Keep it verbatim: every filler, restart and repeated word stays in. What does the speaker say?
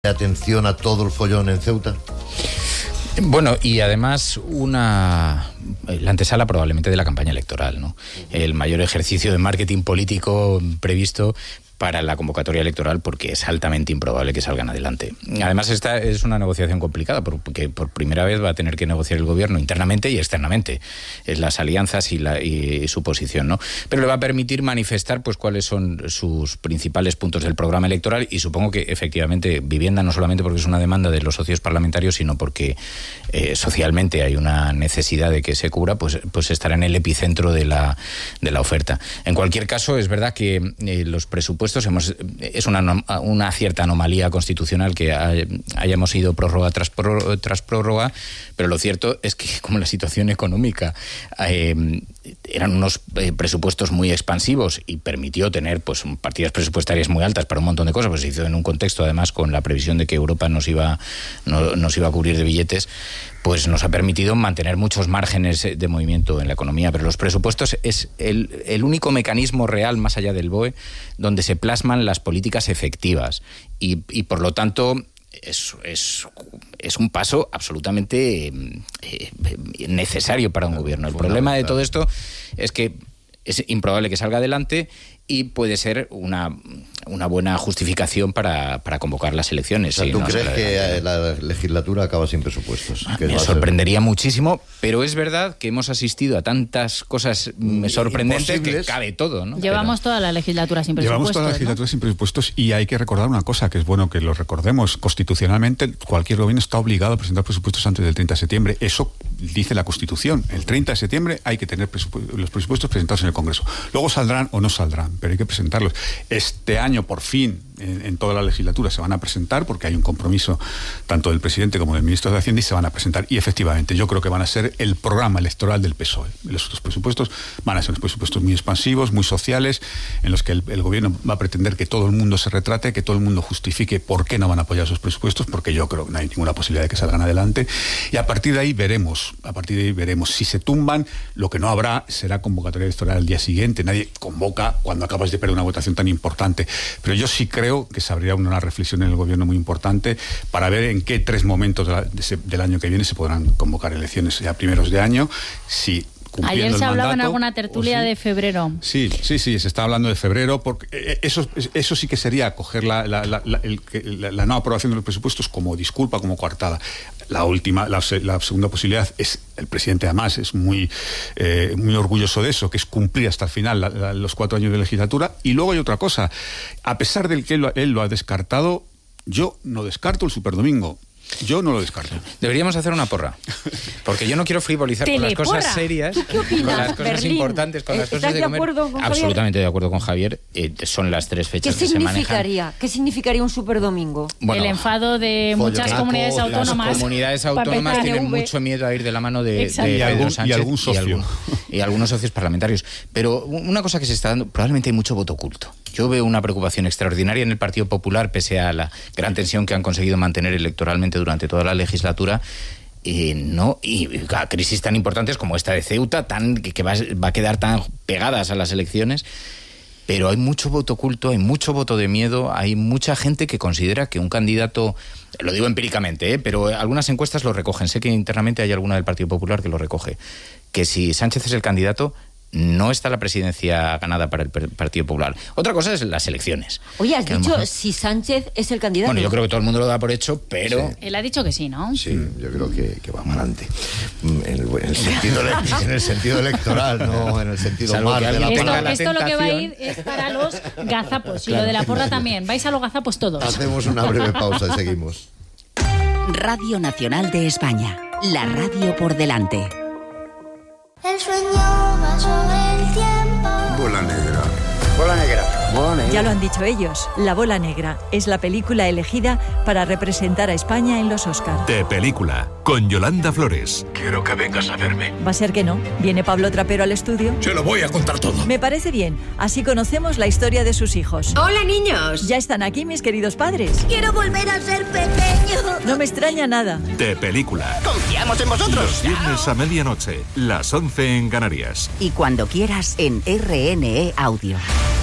atención a todo el follón en Ceuta. Bueno, y además una la antesala probablemente de la campaña electoral, ¿no? El mayor ejercicio de marketing político previsto para la convocatoria electoral, porque es altamente improbable que salgan adelante. Además, esta es una negociación complicada, porque por primera vez va a tener que negociar el gobierno internamente y externamente las alianzas y, la, y su posición, ¿no? Pero le va a permitir manifestar pues cuáles son sus principales puntos del programa electoral, y supongo que efectivamente vivienda, no solamente porque es una demanda de los socios parlamentarios, sino porque eh, socialmente hay una necesidad de que se cubra, pues, pues estará en el epicentro de la, de la oferta. En cualquier caso, es verdad que eh, los presupuestos Hemos, es una, una cierta anomalía constitucional que hay, hayamos ido prórroga tras, prórroga tras prórroga, pero lo cierto es que como la situación económica eh, eran unos eh, presupuestos muy expansivos y permitió tener pues partidas presupuestarias muy altas para un montón de cosas, pues se hizo en un contexto además con la previsión de que Europa nos iba, no, nos iba a cubrir de billetes, pues nos ha permitido mantener muchos márgenes de movimiento en la economía. Pero los presupuestos es el, el único mecanismo real, más allá del B O E, donde se plasman las políticas efectivas. Y, y por lo tanto, es, es, es un paso absolutamente eh, necesario para un gobierno. El problema de todo esto es que es improbable que salga adelante y puede ser una, una buena justificación para, para convocar las elecciones. O sea, ¿tú no crees que la legislatura acaba sin presupuestos? Me ser... sorprendería muchísimo, pero es verdad que hemos asistido a tantas cosas sorprendentes que cabe todo, ¿no? Llevamos pero... toda la legislatura sin presupuestos. Llevamos toda la legislatura, ¿no?, sin presupuestos, y hay que recordar una cosa, que es bueno que lo recordemos. Constitucionalmente, cualquier gobierno está obligado a presentar presupuestos antes del treinta de septiembre. Eso dice la Constitución. El treinta de septiembre hay que tener presupu- los presupuestos presentados en el Congreso. Luego saldrán o no saldrán, pero hay que presentarlos. Este año, por fin, en, en toda la legislatura se van a presentar, porque hay un compromiso tanto del presidente como del ministro de Hacienda, y se van a presentar. Y efectivamente, yo creo que van a ser el programa electoral del P S O E. Los otros presupuestos van a ser unos presupuestos muy expansivos, muy sociales, en los que el, el gobierno va a pretender que todo el mundo se retrate, que todo el mundo justifique por qué no van a apoyar esos presupuestos, porque yo creo que no hay ninguna posibilidad de que salgan adelante. Y a partir de ahí veremos, a partir de ahí veremos. Si se tumban, lo que no habrá será convocatoria electoral al día siguiente. Nadie convoca cuando acabas de perder una votación tan importante. Pero yo sí creo que se abrirá una reflexión en el gobierno muy importante para ver en qué tres momentos de la, de ese, del año que viene se podrán convocar elecciones a primeros de año. Si Ayer se hablaba mandato, en alguna tertulia sí, de febrero. Sí, sí, sí, se está hablando de febrero, porque eso, eso sí que sería coger la, la, la, la, el, la, la no aprobación de los presupuestos como disculpa, como coartada. La última, la, la segunda posibilidad es, el presidente además es muy, eh, muy orgulloso de eso, que es cumplir hasta el final la, la, los cuatro años de legislatura. Y luego hay otra cosa, a pesar de que él, él lo ha descartado, yo no descarto el superdomingo. Yo no lo descarto. Deberíamos hacer una porra, porque yo no quiero frivolizar con las cosas serias, ¿Tú qué opinas, con las cosas Berlín? importantes, con las cosas de, de comer. Acuerdo con Absolutamente Javier? de acuerdo con Javier. Eh, son las tres fechas ¿Qué que se manejan. significaría? ¿Qué significaría un superdomingo? Bueno, el enfado de muchas follaco, comunidades autónomas. Las comunidades autónomas P N V. tienen mucho miedo a ir de la mano de, de Exacto. Y Pedro algún- Sánchez y algún socio. Y, algún- y algunos socios parlamentarios. Pero una cosa que se está dando, probablemente hay mucho voto oculto. Yo veo una preocupación extraordinaria en el Partido Popular, pese a la gran tensión que han conseguido mantener electoralmente durante toda la legislatura. Eh, no, y a crisis tan importantes como esta de Ceuta, tan que, que va, va a quedar tan pegadas a las elecciones, pero hay mucho voto oculto, hay mucho voto de miedo, hay mucha gente que considera que un candidato, lo digo empíricamente, ¿eh? pero algunas encuestas lo recogen, sé que internamente hay alguna del Partido Popular que lo recoge, que si Sánchez es el candidato, no está la presidencia ganada para el Partido Popular. Otra cosa es las elecciones. Oye, has que dicho mejor... si Sánchez es el candidato. Bueno, yo creo que todo el mundo lo da por hecho, pero... Sí. Él ha dicho que sí, ¿no? Sí, yo creo que, que va para adelante. En el, en, el sentido, en el sentido electoral, no en el sentido Salvo más que de la alguien Esto, tenga la esto lo que va a tentación. ir es para los gazapos. Y Claro. lo de la porra también. Vais a los gazapos todos. Hacemos una breve pausa y seguimos. Radio Nacional de España. La radio por delante. El sueño va sobre el tiempo. Bola negra. Bola negra. Bola negra. Ya lo han dicho ellos, La Bola Negra es la película elegida para representar a España en los Oscar. De película, con Yolanda Flores. Quiero que vengas a verme. Va a ser que no. ¿Viene Pablo Trapero al estudio? Se lo voy a contar todo. Me parece bien. Así conocemos la historia de sus hijos. Hola, niños. Ya están aquí mis queridos padres. Quiero volver a ser pequeño. No me extraña nada. De película. Confiamos en vosotros. Los viernes a medianoche, las once en Canarias. Y cuando quieras en R N E Audio.